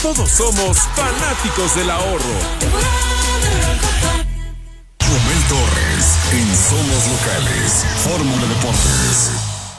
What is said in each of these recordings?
Todos somos fanáticos del ahorro. Chumel Torres en Somos Locales, Fórmula Deportes.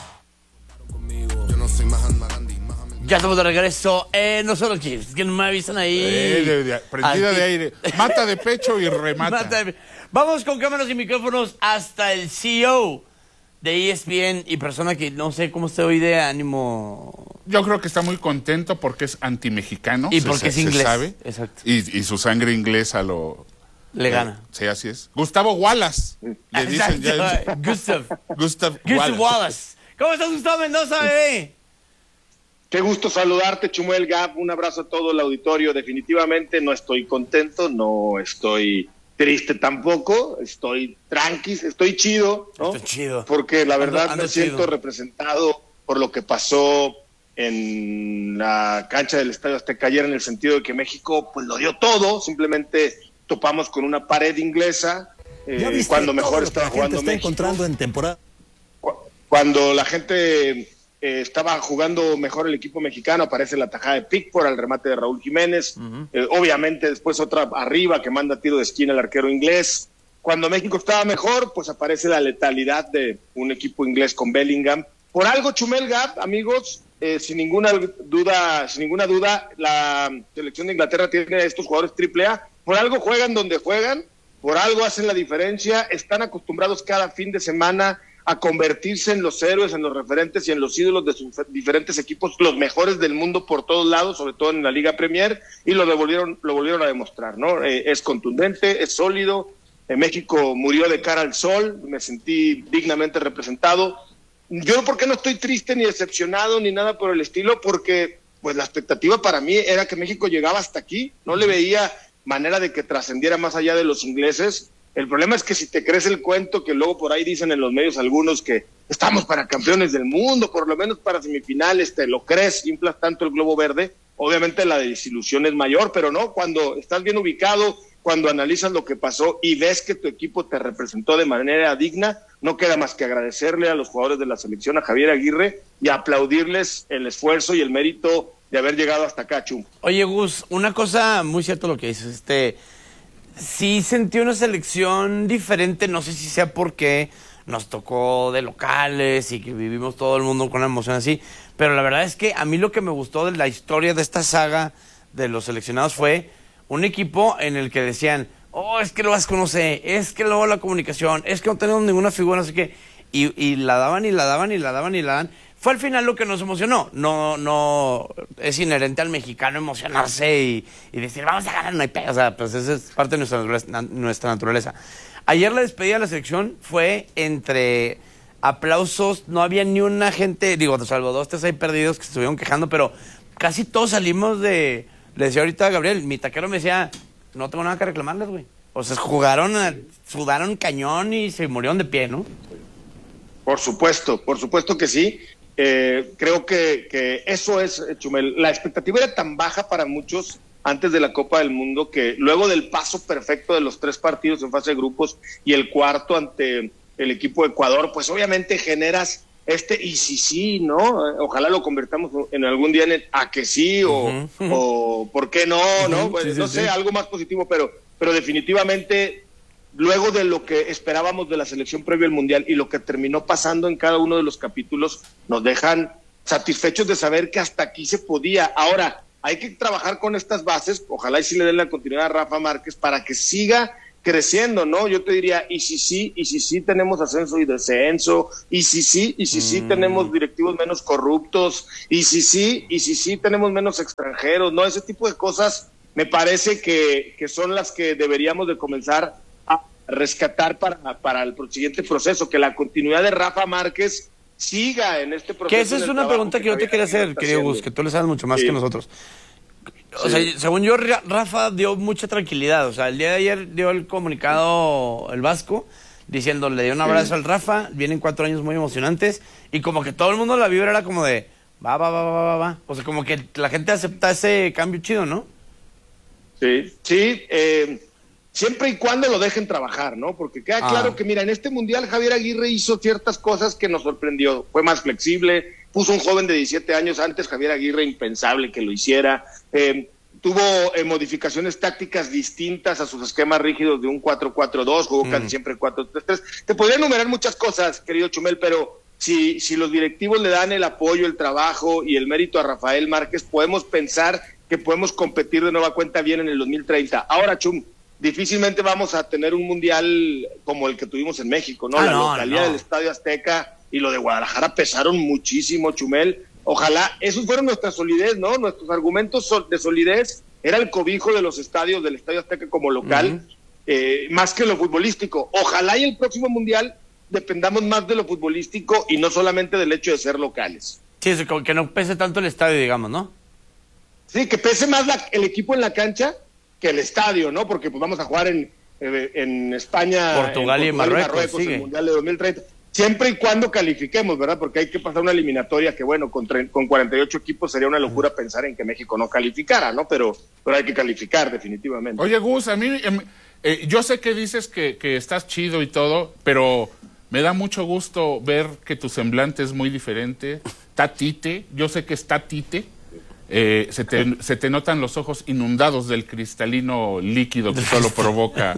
Ya estamos de regreso. No solo Chiefs, que me avisan ahí. Prendida de aire. Mata de pecho y remata. Vamos con cámaras y micrófonos hasta el CEO de ESPN y persona que no sé cómo esté hoy de ánimo. Yo creo que está muy contento porque es antimexicano. Y porque es inglés. Se sabe. Exacto. Y su sangre inglesa le gana. Sí, así es. Gustavo Wallace. Le dicen ya. Gustav Wallace. ¿Cómo estás, Gustavo Mendoza, bebé? Qué gusto saludarte, Chumuel Gap. Un abrazo a todo el auditorio. Definitivamente no estoy contento, no estoy triste tampoco. Estoy tranqui, estoy chido, ¿no? Estoy chido. Porque la verdad me siento chido. representado por lo que pasó en la cancha del Estadio Azteca ayer, en el sentido de que México pues lo dio todo. Simplemente topamos con una pared inglesa cuando mejor estaba jugando México. Encontrando en temporada. Cuando la gente estaba jugando mejor el equipo mexicano, aparece la tajada de Pickford al remate de Raúl Jiménez. Obviamente después otra arriba que manda tiro de esquina el arquero inglés. Cuando México estaba mejor, pues aparece la letalidad de un equipo inglés con Bellingham. Por algo, Chumel Gap, amigos, sin ninguna duda, la selección de Inglaterra tiene a estos jugadores AAA. Por algo juegan donde juegan, por algo hacen la diferencia. Están acostumbrados cada fin de semana a convertirse en los héroes, en los referentes y en los ídolos de sus diferentes equipos, los mejores del mundo por todos lados, sobre todo en la Liga Premier, y lo volvieron a demostrar, ¿no? Es contundente, es sólido. México murió de cara al sol, me sentí dignamente representado. Yo, ¿por qué no estoy triste ni decepcionado ni nada por el estilo? Porque pues la expectativa para mí era que México llegaba hasta aquí, no le veía manera de que trascendiera más allá de los ingleses. El problema es que si te crees el cuento que luego por ahí dicen en los medios algunos que estamos para campeones del mundo, por lo menos para semifinales, te lo crees, inflas tanto el globo verde, obviamente la desilusión es mayor, pero no, cuando estás bien ubicado, cuando analizas lo que pasó y ves que tu equipo te representó de manera digna, no queda más que agradecerle a los jugadores de la selección, a Javier Aguirre, y aplaudirles el esfuerzo y el mérito de haber llegado hasta acá, Chum. Oye, Gus, una cosa muy cierta lo que dices, sí sentí una selección diferente, no sé si sea porque nos tocó de locales y que vivimos todo el mundo con una emoción así, pero la verdad es que a mí lo que me gustó de la historia de esta saga de los seleccionados fue un equipo en el que decían, es que lo Vasco no sé, es que luego la comunicación, es que no tenemos ninguna figura, no sé qué, y la daban y la daban y la daban y la dan. Fue al final lo que nos emocionó. No es inherente al mexicano emocionarse y decir, vamos a ganar, no hay pedo. O sea, pues esa es parte de nuestra naturaleza. Ayer la despedida de la selección fue entre aplausos, no había ni una gente, salvo 2, 3 ahí perdidos que se estuvieron quejando, pero casi todos salimos le decía ahorita a Gabriel, mi taquero me decía, no tengo nada que reclamarles, güey. O sea, sudaron cañón y se murieron de pie, ¿no? Por supuesto que sí. Creo que eso es, Chumel. La expectativa era tan baja para muchos antes de la Copa del Mundo que luego del paso perfecto de los 3 partidos en fase de grupos y el cuarto ante el equipo de Ecuador, pues obviamente generas y sí, ¿no? Ojalá lo convertamos en algún día en a que sí o ¿por qué no? ¿No? Pues, no sé, algo más positivo, pero definitivamente luego de lo que esperábamos de la selección previo al Mundial y lo que terminó pasando en cada uno de los capítulos, nos dejan satisfechos de saber que hasta aquí se podía. Ahora, hay que trabajar con estas bases, ojalá y sí le den la continuidad a Rafa Márquez para que siga creciendo, ¿no? Yo te diría, y si sí tenemos ascenso y descenso, y si sí tenemos directivos menos corruptos, y si sí tenemos menos extranjeros, ¿no? Ese tipo de cosas me parece que son las que deberíamos de comenzar a rescatar para el siguiente proceso, que la continuidad de Rafa Márquez siga en este proceso. Que esa es una pregunta que yo te quería hacer, querido Gus, que tú le sabes mucho más que nosotros. O sea, según yo, Rafa dio mucha tranquilidad. O sea, el día de ayer dio el comunicado el Vasco, diciendo, le dio un abrazo al Rafa, vienen 4 años muy emocionantes, y como que todo el mundo la vibra era como de, va. O sea, como que la gente acepta ese cambio chido, ¿no? Sí, siempre y cuando lo dejen trabajar, ¿no? Porque queda claro que, mira, en este Mundial Javier Aguirre hizo ciertas cosas que nos sorprendió. Fue más flexible, puso un joven de 17 años antes, Javier Aguirre, impensable que lo hiciera. tuvo modificaciones tácticas distintas a sus esquemas rígidos de un 4-4-2, jugó casi siempre 4-3-3. Te podría enumerar muchas cosas, querido Chumel, pero si los directivos le dan el apoyo, el trabajo y el mérito a Rafael Márquez, podemos pensar que podemos competir de nueva cuenta bien en el 2030. Ahora, Chum, difícilmente vamos a tener un mundial como el que tuvimos en México, ¿no? La localidad del Estadio Azteca y lo de Guadalajara pesaron muchísimo, Chumel. Ojalá, esos fueron nuestra solidez, ¿no? Nuestros argumentos de solidez era el cobijo de los estadios, del Estadio Azteca como local, más que lo futbolístico. Ojalá y el próximo mundial dependamos más de lo futbolístico y no solamente del hecho de ser locales. Sí, que no pese tanto el estadio, digamos, ¿no? Sí, que pese más el equipo en la cancha que el estadio, ¿no? Porque pues vamos a jugar en España, Portugal y Marruecos el Mundial de 2030. Siempre y cuando califiquemos, ¿verdad? Porque hay que pasar una eliminatoria que, bueno, con 48 equipos sería una locura pensar en que México no calificara, ¿no? Pero hay que calificar definitivamente. Oye, Gus, a mí, yo sé que dices que estás chido y todo, pero me da mucho gusto ver que tu semblante es muy diferente. Está tite, yo sé que está tite. Se te notan los ojos inundados del cristalino líquido que solo provoca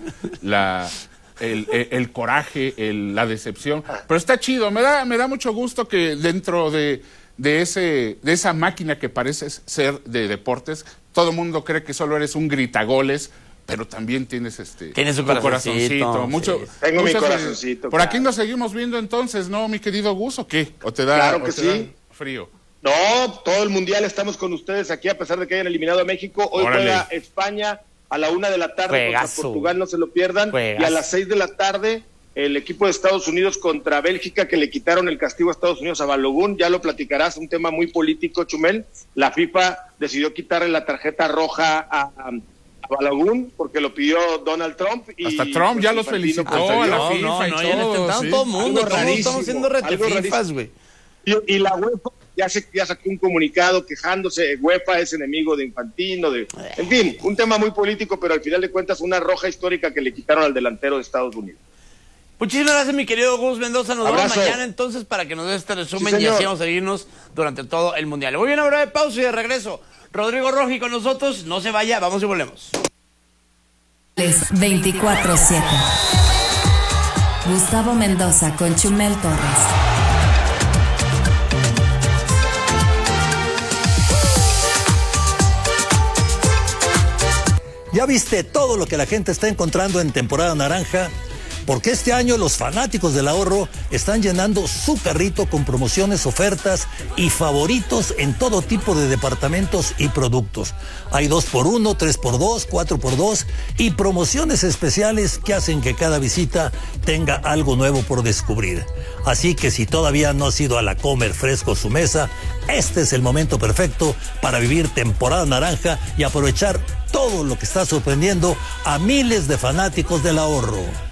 el coraje, la decepción. Pero está chido, me da mucho gusto que dentro de esa máquina que pareces ser de deportes, todo el mundo cree que solo eres un gritagoles, pero también tienes tienes un corazoncito. Sí. Tengo mi corazoncito. Por aquí nos seguimos viendo entonces, ¿no, mi querido Gus, o qué? ¿O te da, claro que sí, da frío? No, todo el mundial estamos con ustedes aquí, a pesar de que hayan eliminado a México. Hoy juega España a la 1:00 p.m. contra Portugal, no se lo pierdan. Y a las 6:00 p.m, el equipo de Estados Unidos contra Bélgica, que le quitaron el castigo a Estados Unidos a Balogun. Ya lo platicarás, un tema muy político, Chumel. La FIFA decidió quitarle la tarjeta roja a Balogun porque lo pidió Donald Trump. Y hasta Trump ya los felicitó a la FIFA y todo. Todo el mundo, estamos haciendo retififas, güey. Y la UEFA ya sacó un comunicado quejándose. UEFA es enemigo de Infantino, en fin, un tema muy político, pero al final de cuentas una roja histórica que le quitaron al delantero de Estados Unidos. Muchísimas gracias, mi querido Gus Mendoza. Nos vemos mañana entonces para que nos dé este resumen y así vamos a seguirnos durante todo el mundial. Voy a una breve pausa y de regreso. Rodrigo Roji con nosotros, no se vaya, vamos y volvemos. 24/7. Gustavo Mendoza con Chumel Torres. ¿Ya viste todo lo que la gente está encontrando en temporada naranja? Porque este año los fanáticos del ahorro están llenando su carrito con promociones, ofertas y favoritos en todo tipo de departamentos y productos. Hay 2x1, 3x2, 4x2 y promociones especiales que hacen que cada visita tenga algo nuevo por descubrir. Así que si todavía no has ido a la Comer Fresco su mesa, este es el momento perfecto para vivir temporada naranja y aprovechar todo lo que está sorprendiendo a miles de fanáticos del ahorro.